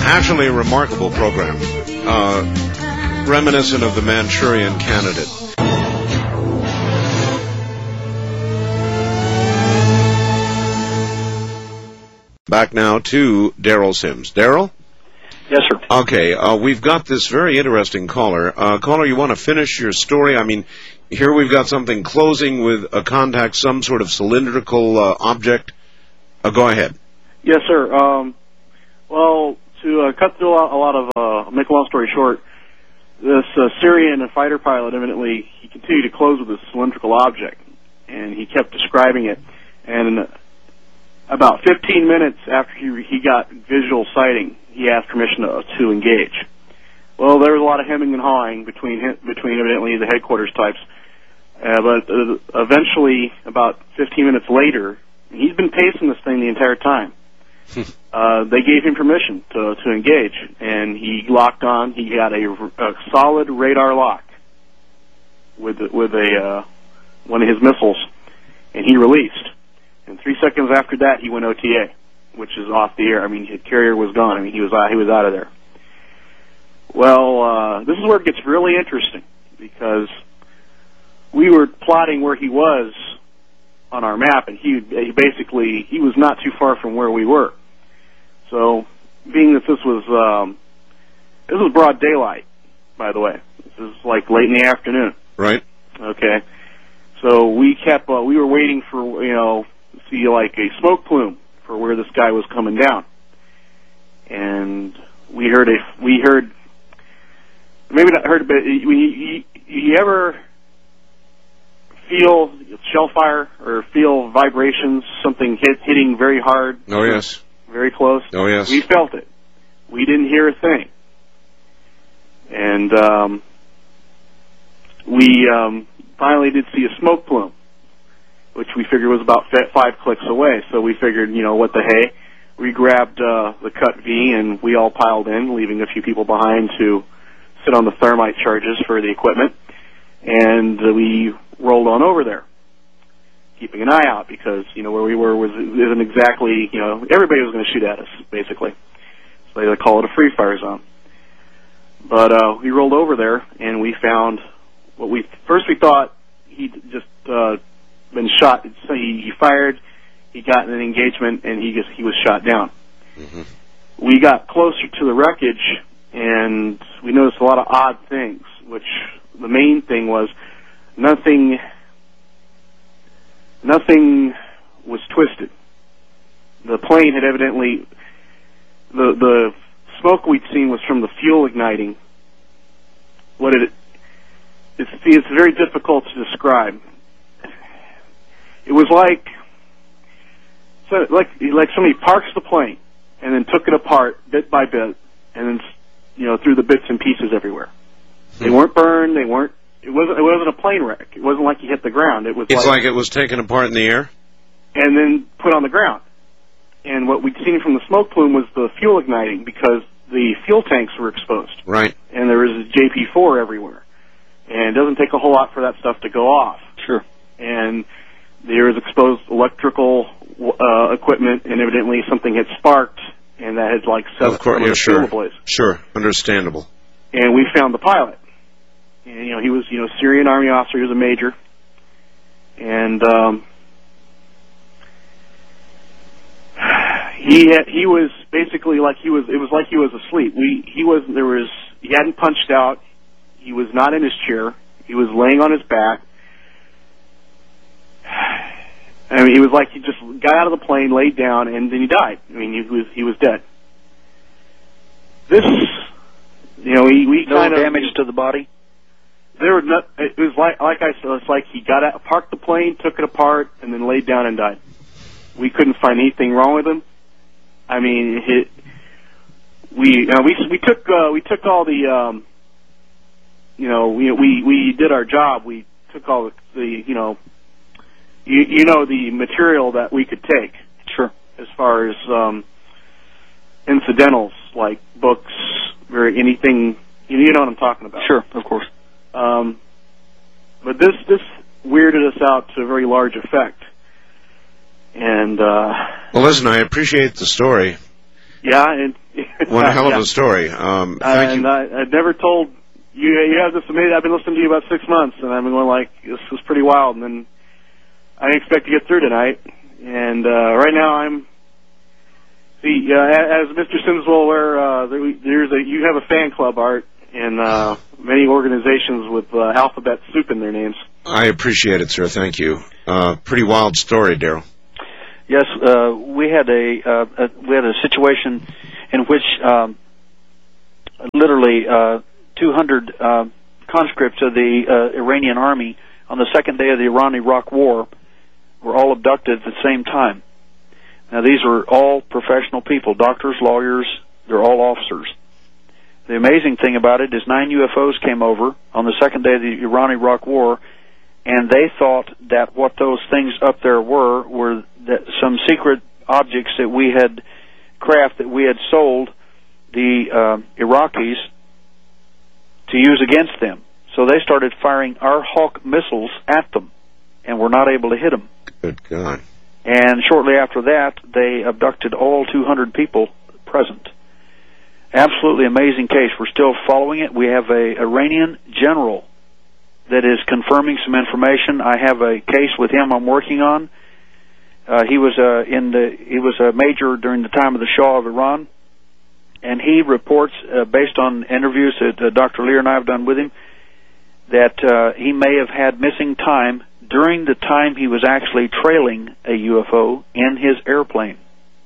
Actually, a remarkable program, reminiscent of the Manchurian Candidate. Back now to Daryl Sims. Daryl? Yes, sir. Okay, we've got this very interesting caller. Caller, you want to finish your story? I mean, here we've got something closing with a contact, some sort of cylindrical object. Go ahead. Yes, sir. Well, to cut through a lot of, make a long story short, this Syrian fighter pilot, evidently, he continued to close with this cylindrical object, and he kept describing it. And about 15 minutes after he got visual sighting, he asked permission to engage. Well, there was a lot of hemming and hawing between evidently the headquarters types, but eventually, about 15 minutes later, he's been pacing this thing the entire time. They gave him permission to engage, and he locked on. He got a solid radar lock with one of his missiles, and he released. And 3 seconds after that, he went OTA, which is off the air. I mean, his carrier was gone. I mean, he was out of there. Well, this is where it gets really interesting, because we were plotting where he was on our map, and he was not too far from where we were. So, being that this was broad daylight, by the way. This is like late in the afternoon. Right. Okay. So we were waiting for, see like a smoke plume for where this guy was coming down. And maybe not heard, but you ever feel shell fire or feel vibrations, something hitting very hard? Oh, yes. Very close? Oh, yes. We felt it. We didn't hear a thing. And we finally did see a smoke plume, which we figured was about 5 clicks away. So we figured, what the hey. We grabbed the Cut V, and we all piled in, leaving a few people behind to sit on the thermite charges for the equipment. And we rolled on over there, keeping an eye out, because, where we were isn't exactly, everybody was going to shoot at us, basically. So they call it a free fire zone. But we rolled over there, and we found what we thought he'd just been shot. So he fired, he got in an engagement, and he was shot down. Mm-hmm. We got closer to the wreckage, and we noticed a lot of odd things, which the main thing was nothing was twisted. The plane had evidently, the smoke we'd seen was from the fuel igniting. It's very difficult to describe. It was like somebody parks the plane and then took it apart bit by bit, and then threw the bits and pieces everywhere. They weren't burned. It wasn't a plane wreck. It wasn't like he hit the ground. It's like it was taken apart in the air and then put on the ground. And what we'd seen from the smoke plume was the fuel igniting, because the fuel tanks were exposed. Right. And there was a JP4 everywhere. And it doesn't take a whole lot for that stuff to go off. Sure. And there was exposed electrical equipment, and evidently something had sparked, and that had set of course, the fuel ablaze. Sure, understandable. And we found the pilot. And, he was, Syrian Army officer. He was a major. And he was basically it was like he was asleep. He hadn't punched out. He was not in his chair. He was laying on his back. I mean, he was like he just got out of the plane, laid down, and then he died. I mean, he was dead. This, we no damage to the body. There were not. It was like I said, it's like he got out, parked the plane, took it apart, and then laid down and died. We couldn't find anything wrong with him. I mean, we took all the we did our job. We took all the the material that we could take. Sure. As far as incidentals like books, anything, you know what I'm talking about. Sure, of course. But this weirded us out to a very large effect. And well, listen, I appreciate the story. Yeah, and What a hell of a story. Thank you. I never told you. You have this amazing. I've been listening to you about 6 months, and I've been going like, this is pretty wild. And then I didn't expect to get through tonight. And right now I'm. See, as Mr. Sims will aware, you have a fan club, Art, and many organizations with alphabet soup in their names. I appreciate it, sir. Thank you. Pretty wild story, Daryl. Yes, we had a situation in which literally 200 conscripts of the Iranian army on the second day of the Iran-Iraq War were all abducted at the same time. Now, these are all professional people, doctors, lawyers, they're all officers. The amazing thing about it is 9 UFOs came over on the second day of the Iran-Iraq War, and they thought that what those things up there were some secret objects that we had that we had sold the Iraqis to use against them. So they started firing our Hawk missiles at them, and were not able to hit them. Good God. And shortly after that, they abducted all 200 people present. Absolutely amazing case. We're still following it. We have a Iranian general that is confirming some information. I have a case with him I'm working on. He was a major during the time of the Shah of Iran, and he reports, based on interviews that Dr. Lear and I have done with him, that he may have had missing time during the time he was actually trailing a UFO in his airplane.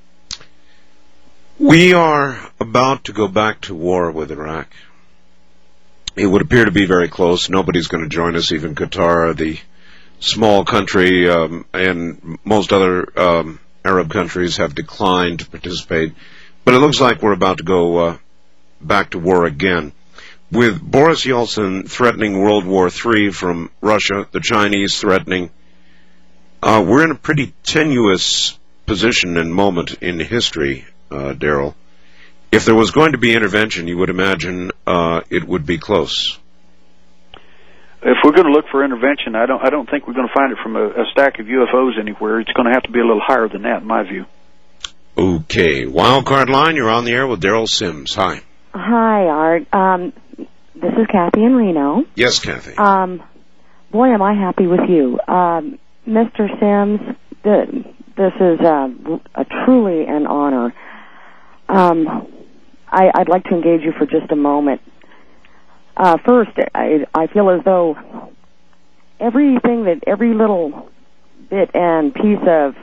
We are about to go back to war with Iraq. It would appear to be very close. Nobody's going to join us, even Qatar, the small country, and most other Arab countries have declined to participate. But it looks like we're about to go back to war again. With Boris Yeltsin threatening World War III from Russia, the Chinese threatening, we're in a pretty tenuous position and moment in history, Daryl. If there was going to be intervention, you would imagine it would be close. If we're going to look for intervention, I don't think we're going to find it from a stack of UFOs anywhere. It's going to have to be a little higher than that, in my view. Okay. Wildcard Line, you're on the air with Daryl Sims. Hi. Hi, Art. This is Kathy in Reno. Yes, Kathy. Boy, am I happy with you. Mr. Sims, this is a truly an honor. I'd like to engage you for just a moment. First, I feel as though every little bit and piece of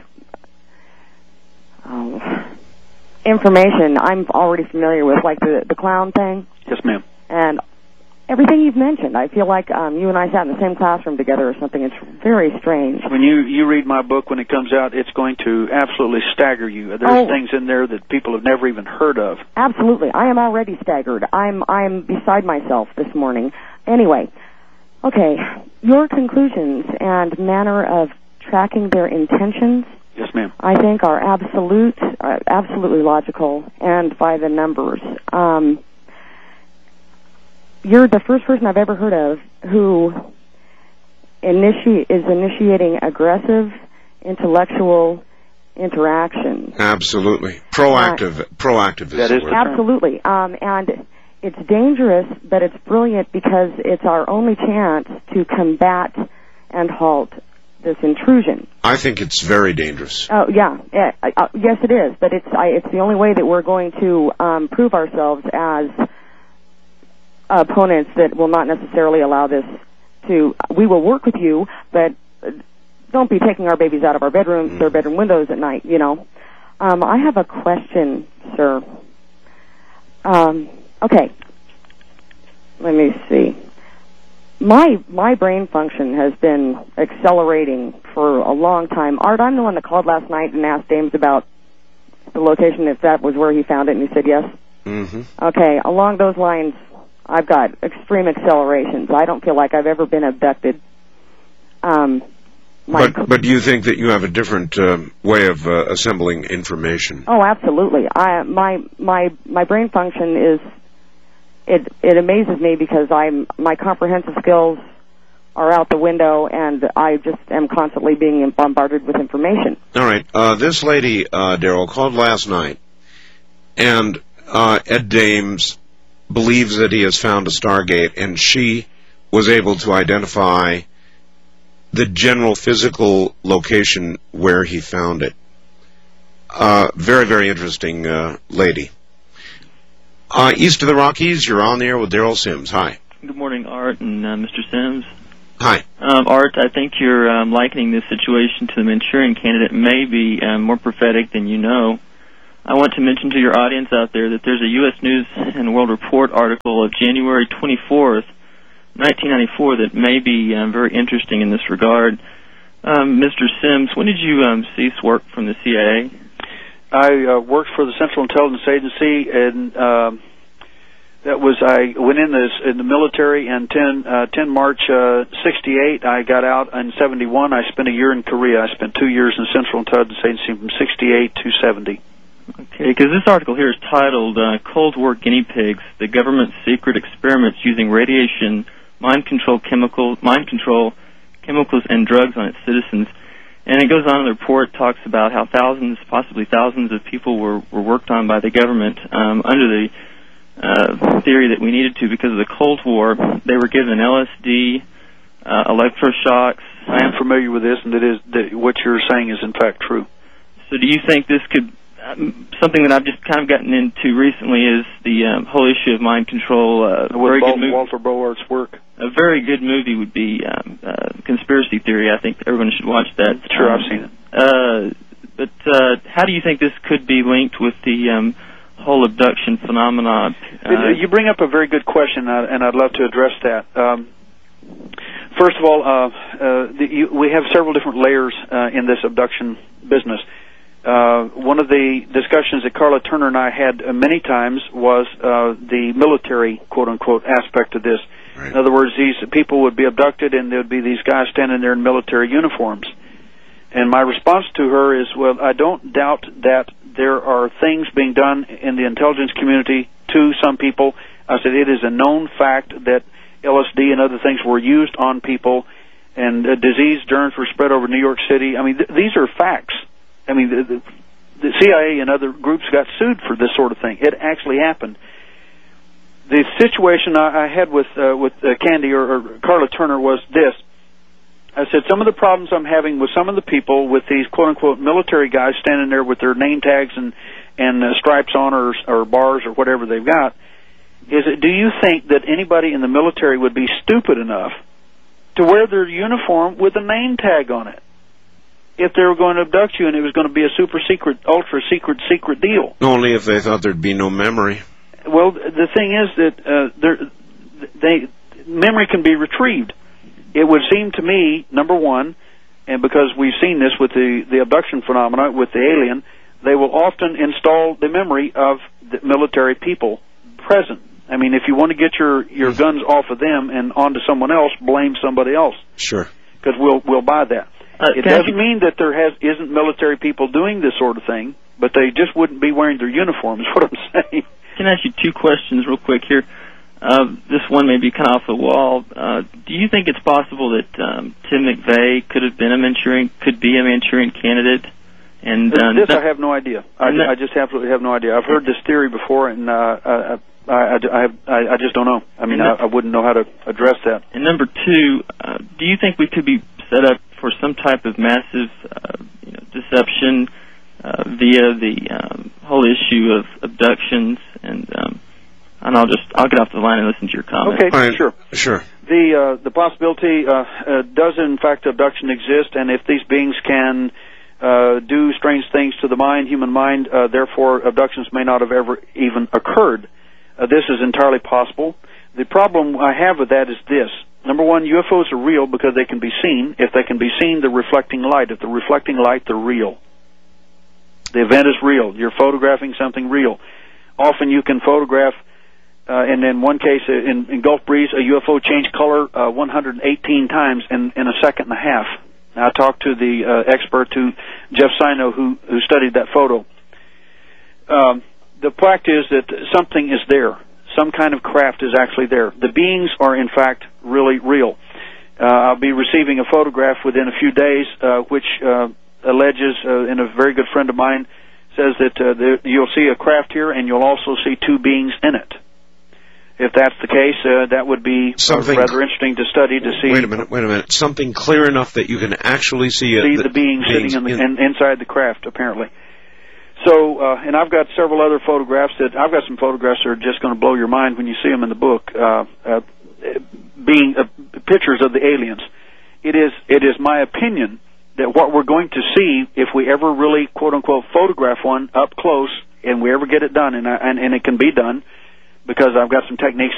information I'm already familiar with, like the clown thing. Yes, ma'am. And everything you've mentioned, I feel like you and I sat in the same classroom together or something. It's very strange. When you read my book when it comes out, it's going to absolutely stagger you. There's things in there that people have never even heard of. Absolutely. I am already staggered. I'm beside myself this morning. Anyway, okay, your conclusions and manner of tracking their intentions, yes, ma'am, I think are absolutely logical and by the numbers. You're the first person I've ever heard of who is initiating aggressive intellectual interaction. Absolutely. Proactive is that the is word. Absolutely. And it's dangerous, but it's brilliant because it's our only chance to combat and halt this intrusion. I think it's very dangerous. Oh, yeah. Yes, it is. But it's the only way that we're going to prove ourselves as opponents that will not necessarily allow this to. We will work with you, but don't be taking our babies out of our bedrooms, their bedroom windows at night, you know. I have a question, sir. Okay. Let me see. My brain function has been accelerating for a long time. Art, I'm the one that called last night and asked James about the location, if that was where he found it, and he said yes. Mm-hmm. Okay, along those lines, I've got extreme accelerations. I don't feel like I've ever been abducted. But do you think that you have a different way of assembling information? Oh, absolutely. My brain function is it amazes me because my comprehensive skills are out the window, and I just am constantly being bombarded with information. All right. This lady, Daryl, called last night, and Ed Dames believes that he has found a Stargate, and she was able to identify the general physical location where he found it. Very, very interesting lady. East of the Rockies, you're on the air with Daryl Sims. Hi. Good morning, Art and Mr. Sims. Hi. Art, I think you're likening this situation to the Manchurian Candidate may be more prophetic than you know. I want to mention to your audience out there that there's a U.S. News and World Report article of January 24th, 1994 that may be very interesting in this regard. Mr. Sims, when did you cease work from the CIA? I worked for the Central Intelligence Agency, and that was I went in the military, and 10 March 68 I got out. In 71 I spent a year in Korea. I spent 2 years in the Central Intelligence Agency from 68 to 70. Okay, because this article here is titled Cold War Guinea Pigs, the Government's Secret Experiments Using Radiation, Mind Control Chemicals, and Drugs on its Citizens. And it goes on, the report talks about how thousands, possibly thousands of people were worked on by the government under the theory that we needed to because of the Cold War. They were given LSD, electroshocks. I am familiar with this, and what you're saying is in fact true. So do you think this could... something that I've just kind of gotten into recently is the whole issue of mind control. Walter Bowart's work. A very good movie would be Conspiracy Theory. I think everyone should watch that. Sure, I've seen it. But how do you think this could be linked with the whole abduction phenomenon? You bring up a very good question, and I'd love to address that. First of all, we have several different layers in this abduction business. One of the discussions that Carla Turner and I had many times was the military, quote-unquote, aspect of this. Right. In other words, these people would be abducted, and there would be these guys standing there in military uniforms. And my response to her is, well, I don't doubt that there are things being done in the intelligence community to some people. I said it is a known fact that LSD and other things were used on people, and disease germs were spread over New York City. I mean, these are facts. I mean, the CIA and other groups got sued for this sort of thing. It actually happened. The situation I had with Candy or Carla Turner was this. I said, some of the problems I'm having with some of the people with these quote-unquote military guys standing there with their name tags and stripes on or bars or whatever they've got, is that do you think that anybody in the military would be stupid enough to wear their uniform with a name tag on it if they were going to abduct you and it was going to be a super secret, ultra secret deal? Only if they thought there'd be no memory. Well, the thing is that memory can be retrieved. It would seem to me, number one, and because we've seen this with the abduction phenomena with the alien, they will often install the memory of the military people present. I mean, if you want to get your guns off of them and onto someone else, blame somebody else. Sure. Because we'll buy that. It doesn't mean that there isn't military people doing this sort of thing, but they just wouldn't be wearing their uniforms, is what I'm saying. Can I ask you two questions real quick here? This one may be kind of off the wall. Do you think it's possible that Tim McVeigh could be a Manchurian candidate? And this I have no idea. I just absolutely have no idea. I've heard this theory before, and I just don't know. I mean, I wouldn't know how to address that. And number two, do you think we could be set up for some type of massive deception via the whole issue of abductions? And I'll get off the line and listen to your comments. Okay, right. Sure. The possibility does in fact abduction exist, and if these beings can do strange things to the human mind, therefore abductions may not have ever even occurred. This is entirely possible. The problem I have with that is this. Number one, UFOs are real because they can be seen. If they can be seen, they're reflecting light. If they're reflecting light, they're real. The event is real. You're photographing something real. Often you can photograph, and in one case, in Gulf Breeze, a UFO changed color 118 times in a second and a half. Now, I talked to the expert, Jeff Sino, who studied that photo. The fact is that something is there. Some kind of craft is actually there. The beings are, in fact, really real. I'll be receiving a photograph within a few days, which alleges, and a very good friend of mine says that you'll see a craft here, and you'll also see two beings in it. If that's the case, that would be rather interesting to study to see. Wait a minute. Something clear enough that you can actually see the being sitting inside the craft, apparently. So, and I've got several other photographs I've got some photographs that are just going to blow your mind when you see them in the book, being pictures of the aliens. It is my opinion that what we're going to see, if we ever really, quote unquote, photograph one up close, and we ever get it done, and it can be done, because I've got some techniques